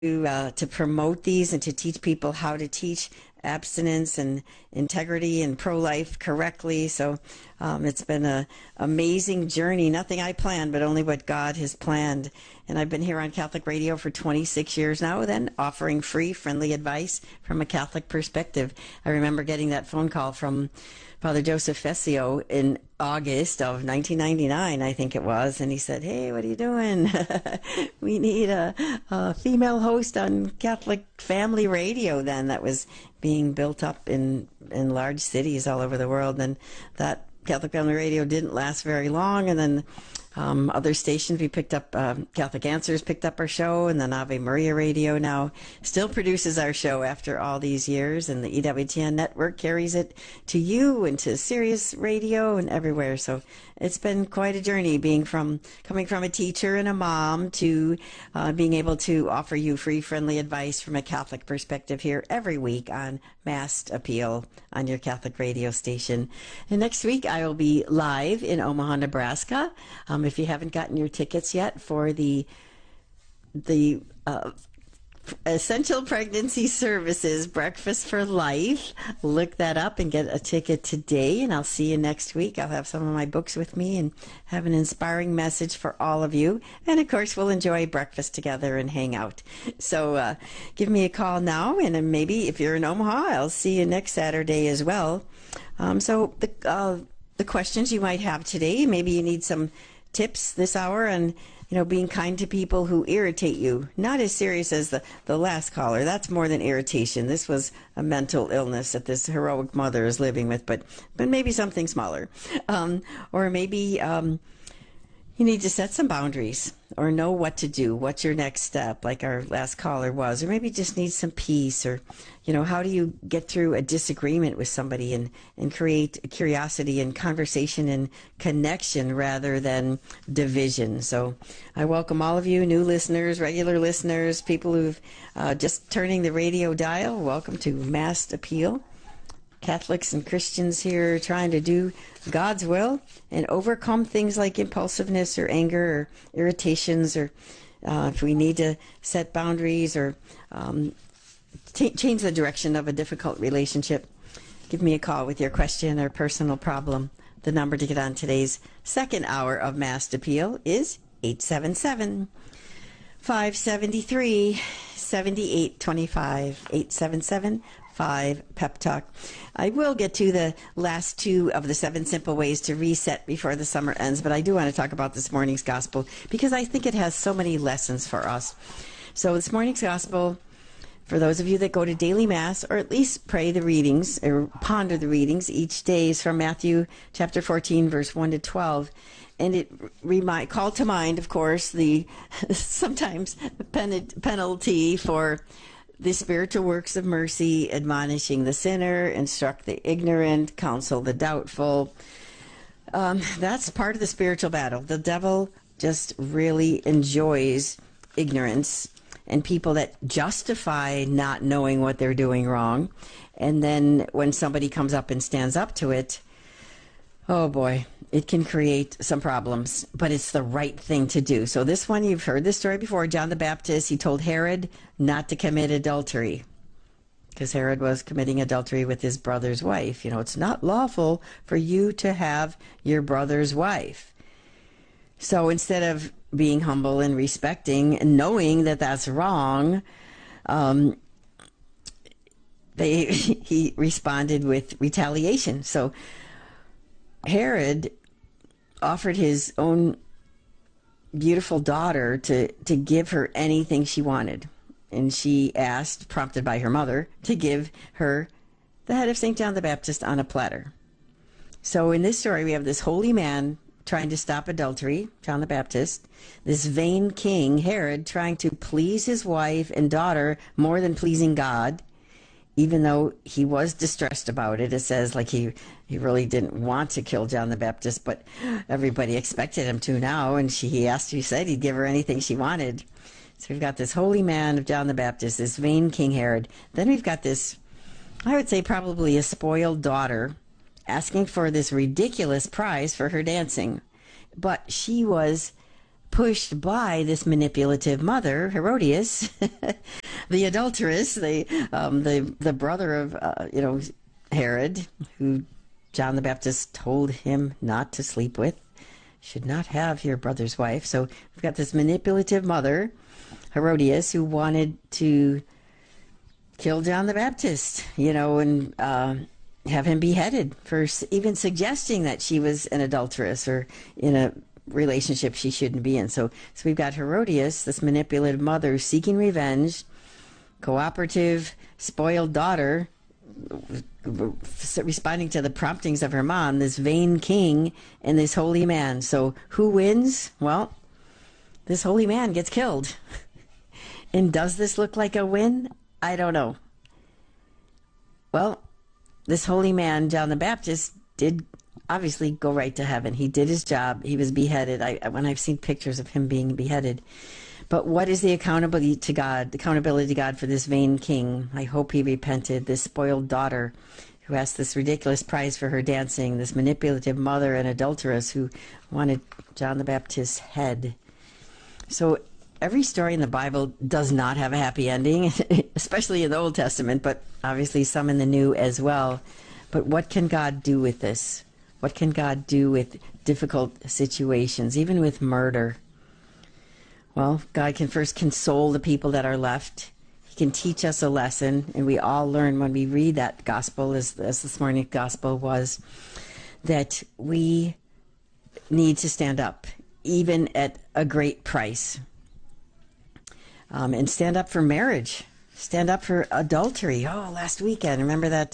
to promote these and to teach people how to teach abstinence and integrity and pro-life correctly. So it's been an amazing journey. Nothing I planned, but only what God has planned. And I've been here on Catholic Radio for 26 years now, then offering free, friendly advice from a Catholic perspective. I remember getting that phone call from Father Joseph Fessio in August of 1999, I think it was, and he said, "Hey, what are you doing? We need a female host on Catholic Family Radio." Then that was being built up in large cities all over the world, and that Catholic Family Radio didn't last very long, and then other stations, we picked up, Catholic Answers picked up our show, and then Ave Maria Radio now still produces our show after all these years, and the EWTN network carries it to you and to Sirius Radio and everywhere. So it's been quite a journey coming from a teacher and a mom to being able to offer you free, friendly advice from a Catholic perspective here every week on Masked Appeal on your Catholic radio station. And next week I will be live in Omaha, Nebraska. If you haven't gotten your tickets yet for the Essential Pregnancy Services Breakfast for Life, look that up and get a ticket today, and I'll see you next week. I'll have some of my books with me and have an inspiring message for all of you. And of course, we'll enjoy breakfast together and hang out. So give me a call now, and maybe if you're in Omaha, I'll see you next Saturday as well. So the questions you might have today, maybe you need some tips this hour on being kind to people who irritate you. Not as serious as the last caller. That's more than irritation. This was a mental illness that this heroic mother is living with, but maybe something smaller. Or maybe you need to set some boundaries or know what to do. What's your next step, like our last caller was? Or maybe just need some peace, or how do you get through a disagreement with somebody and create curiosity and conversation and connection rather than division. So I welcome all of you, new listeners, regular listeners, people who've just turning the radio dial. Welcome to Masked Appeal. Catholics and Christians here trying to do God's will and overcome things like impulsiveness or anger or irritations, or if we need to set boundaries or change the direction of a difficult relationship. Give me a call with your question or personal problem. The number to get on today's second hour of Masked Appeal is 877-573-7825. 877-5 Pep Talk. I will get to the last two of the 7 simple ways to reset before the summer ends, but I do want to talk about this morning's gospel because I think it has so many lessons for us. So this morning's gospel, for those of you that go to daily mass, or at least pray the readings or ponder the readings each day, is from Matthew chapter 14, verse 1 to 12. And it call to mind, of course, the sometimes penalty for the spiritual works of mercy, admonishing the sinner, instruct the ignorant, counsel the doubtful. That's part of the spiritual battle. The devil just really enjoys ignorance and people that justify not knowing what they're doing wrong. And then when somebody comes up and stands up to it, oh boy, it can create some problems, but it's the right thing to do. So this one, you've heard this story before. John the Baptist, he told Herod not to commit adultery because Herod was committing adultery with his brother's wife. It's not lawful for you to have your brother's wife. So instead of being humble and respecting and knowing that that's wrong, he responded with retaliation. So Herod offered his own beautiful daughter to give her anything she wanted. And she asked, prompted by her mother, to give her the head of St. John the Baptist on a platter. So in this story, we have this holy man trying to stop adultery, John the Baptist, this vain king, Herod, trying to please his wife and daughter more than pleasing God, even though he was distressed about it. It says like he really didn't want to kill John the Baptist, but everybody expected him to now, and he said he'd give her anything she wanted. So we've got this holy man of John the Baptist, this vain King Herod. Then we've got this, I would say probably a spoiled daughter, asking for this ridiculous prize for her dancing. But she was pushed by this manipulative mother, Herodias, the adulteress, the brother of Herod, who John the Baptist told him not to sleep with. Should not have your brother's wife. So we've got this manipulative mother, Herodias, who wanted to kill John the Baptist, and have him beheaded for even suggesting that she was an adulteress or in a relationship she shouldn't be in. So we've got Herodias, this manipulative mother, seeking revenge, cooperative, spoiled daughter, responding to the promptings of her mom, this vain king and this holy man. So who wins? Well, this holy man gets killed. And does this look like a win? I don't know. Well, this holy man, John the Baptist, did obviously go right to heaven. He did his job. He was beheaded. When I've seen pictures of him being beheaded. But what is the accountability to God for this vain king? I hope he repented. This spoiled daughter who asked this ridiculous price for her dancing, this manipulative mother and adulteress who wanted John the Baptist's head. So every story in the Bible does not have a happy ending, especially in the Old Testament, but obviously some in the New as well. But what can God do with this? What can God do with difficult situations, even with murder? Well, God can first console the people that are left. He can teach us a lesson, and we all learn when we read that gospel, as this morning's gospel was, that we need to stand up, even at a great price. And stand up for marriage, stand up for adultery. Oh, last weekend, remember that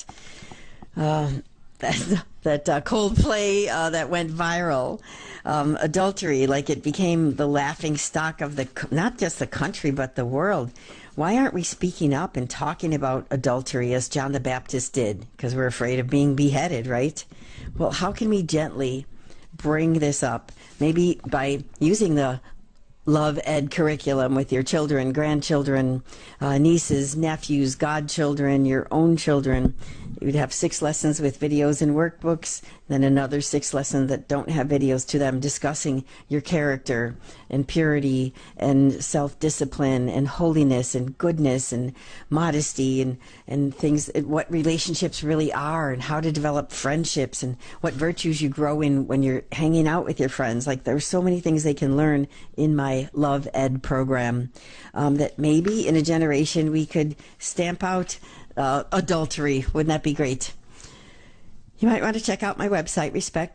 Coldplay that went viral, adultery, like it became the laughing stock of not just the country, but the world. Why aren't we speaking up and talking about adultery as John the Baptist did? Because we're afraid of being beheaded, right? Well, how can we gently bring this up? Maybe by using the Love Ed curriculum with your children, grandchildren, nieces, nephews, godchildren, your own children. You'd have 6 lessons with videos and workbooks, then another 6 lessons that don't have videos to them, discussing your character and purity and self-discipline and holiness and goodness and modesty and things, what relationships really are and how to develop friendships and what virtues you grow in when you're hanging out with your friends. Like, there's so many things they can learn in my Love Ed program, that maybe in a generation we could stamp out adultery. Wouldn't that be great? You might want to check out my website,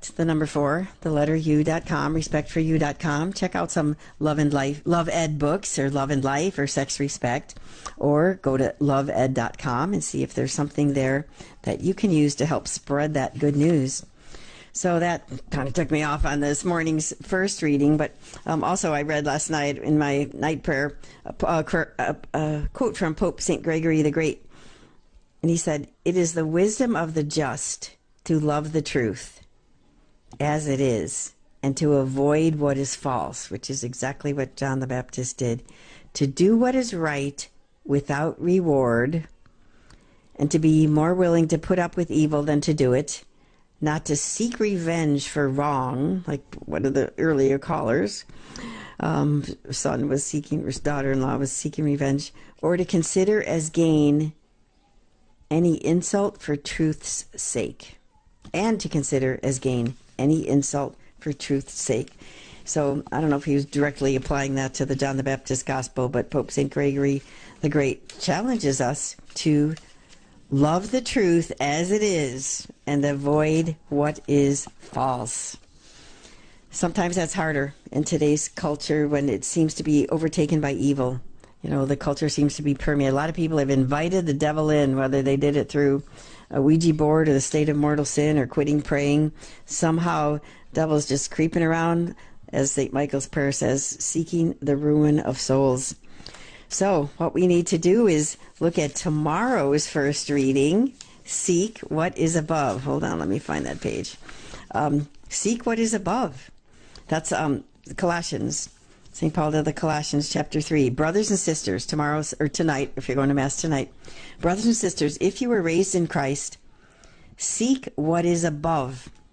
respect4u.com, respect4u.com. Check out some Love Ed books, or Love and Life, or Sex Respect, or go to loveed.com and see if there's something there that you can use to help spread that good news. So that kind of took me off on this morning's first reading, but also I read last night in my night prayer a quote from Pope St. Gregory the Great. And he said, "It is the wisdom of the just to love the truth as it is, and to avoid what is false," which is exactly what John the Baptist did. To do what is right without reward, and to be more willing to put up with evil than to do it, not to seek revenge for wrong, like one of the earlier callers. Son was seeking, his daughter-in-law was seeking revenge, or to consider as gain any insult for truth's sake, and to consider as gain any insult for truth's sake. So I don't know if he was directly applying that to the John the Baptist gospel, but Pope St. Gregory the Great challenges us to love the truth as it is and avoid what is false. Sometimes that's harder in today's culture when it seems to be overtaken by evil. You know, the culture seems to be permeated. A lot of people have invited the devil in, whether they did it through a Ouija board or the state of mortal sin or quitting praying. Somehow, devil's just creeping around, as St. Michael's prayer says, seeking the ruin of souls. So what we need to do is look at tomorrow's first reading, Seek What Is Above. Hold on, let me find that page. Seek what is above. That's Colossians. St. Paul to the Colossians, chapter 3. Brothers and sisters, tonight, if you're going to Mass tonight, brothers and sisters, if you were raised in Christ, seek what is above,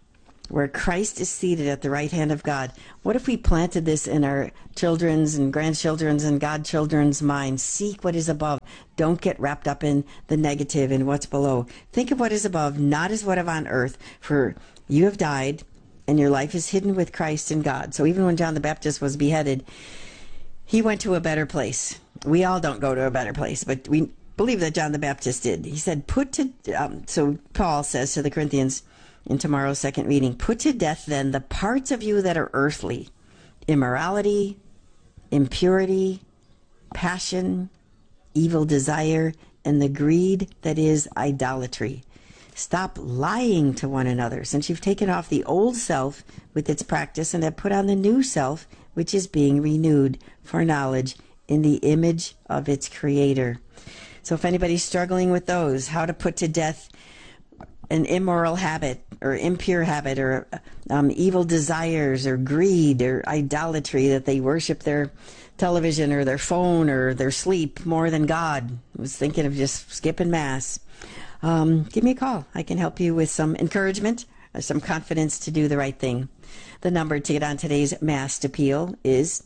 where Christ is seated at the right hand of God. What if we planted this in our children's and grandchildren's and godchildren's minds? Seek what is above. Don't get wrapped up in the negative and what's below. Think of what is above, not as what is on earth. For you have died, and your life is hidden with Christ in God. So even when John the Baptist was beheaded, he went to a better place. We all don't go to a better place, but we believe that John the Baptist did. He said, so Paul says to the Corinthians in tomorrow's second reading, put to death then the parts of you that are earthly: immorality, impurity, passion, evil desire, and the greed that is idolatry. Stop lying to one another, since you've taken off the old self with its practice and have put on the new self, which is being renewed for knowledge in the image of its creator. So if anybody's struggling with those, how to put to death an immoral habit or impure habit or evil desires or greed or idolatry, that they worship their television or their phone or their sleep more than God. I was thinking of just skipping Mass. Give me a call. I can help you with some encouragement, some confidence to do the right thing. The number to get on today's Mass appeal is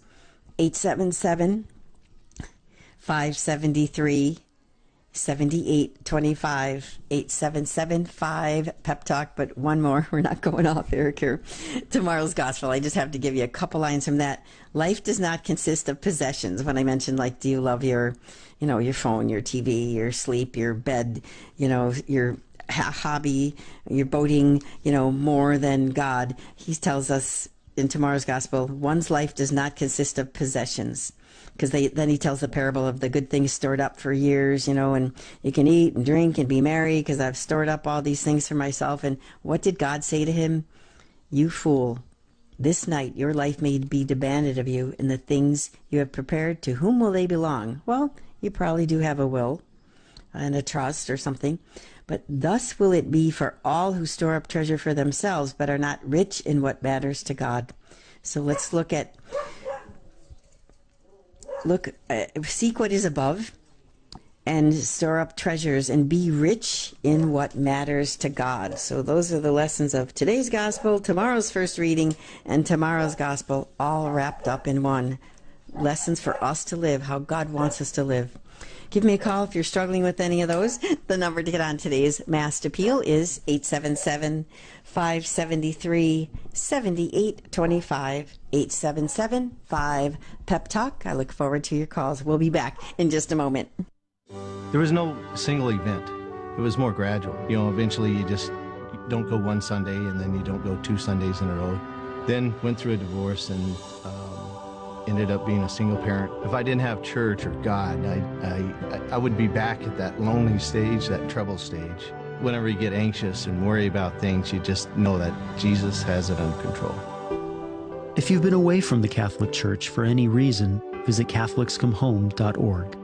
877-573-7825, 877-5 Pep Talk. But one more, we're not going off, Eric, here. Tomorrow's Gospel, I just have to give you a couple lines from that. Life does not consist of possessions. When I mentioned, like, do you love your phone, your TV, your sleep, your bed, your hobby, your boating, more than God? He tells us in tomorrow's Gospel, one's life does not consist of possessions. Because then he tells the parable of the good things stored up for years, and you can eat and drink and be merry because I've stored up all these things for myself. And what did God say to him? You fool, this night your life may be demanded of you, and the things you have prepared, to whom will they belong? Well, you probably do have a will and a trust or something. But thus will it be for all who store up treasure for themselves, but are not rich in what matters to God. So let's seek what is above and store up treasures and be rich in what matters to God. So those are the lessons of today's Gospel, tomorrow's first reading, and tomorrow's Gospel, all wrapped up in one. Lessons for us to live, how God wants us to live. Give me a call if you're struggling with any of those. The number to get on today's Mass Appeal is 877-573-7825, 877-5 Pep Talk. I look forward to your calls. We'll be back in just a moment. There was no single event. It was more gradual. Eventually you just don't go one Sunday and then you don't go 2 Sundays in a row. Then went through a divorce and ended up being a single parent. If I didn't have church or God, I would be back at that lonely stage, that trouble stage. Whenever you get anxious and worry about things, you just know that Jesus has it under control. If you've been away from the Catholic Church for any reason, visit CatholicsComeHome.org.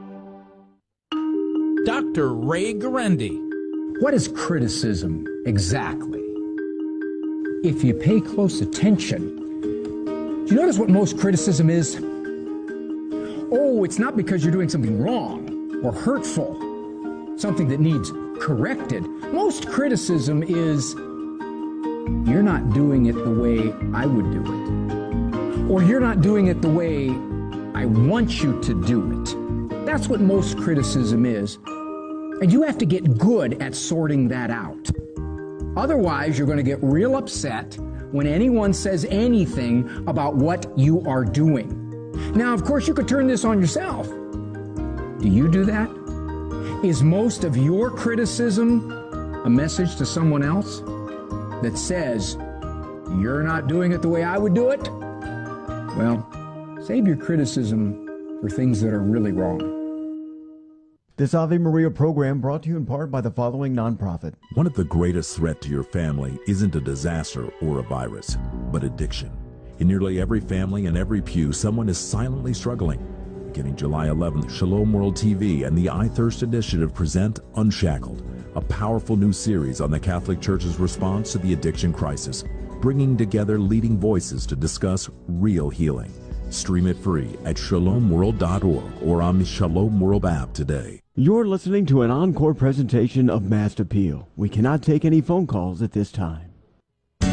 Dr. Ray Guarendi. What is criticism exactly? If you pay close attention, do you notice what most criticism is? Oh, it's not because you're doing something wrong or hurtful, something that needs corrected. Most criticism is, you're not doing it the way I would do it. Or you're not doing it the way I want you to do it. That's what most criticism is. And you have to get good at sorting that out. Otherwise, you're going to get real upset when anyone says anything about what you are doing. Now, of course, you could turn this on yourself. Do you do that? Is most of your criticism a message to someone else that says, you're not doing it the way I would do it? Well, save your criticism for things that are really wrong. This Ave Maria program brought to you in part by the following nonprofit. One of the greatest threats to your family isn't a disaster or a virus, but addiction. In nearly every family and every pew, someone is silently struggling. Beginning July 11th, Shalom World TV and the I Thirst Initiative present Unshackled, a powerful new series on the Catholic Church's response to the addiction crisis, bringing together leading voices to discuss real healing. Stream it free at shalomworld.org or on the Shalom World app today. You're listening to an encore presentation of Mass Appeal. We cannot take any phone calls at this time.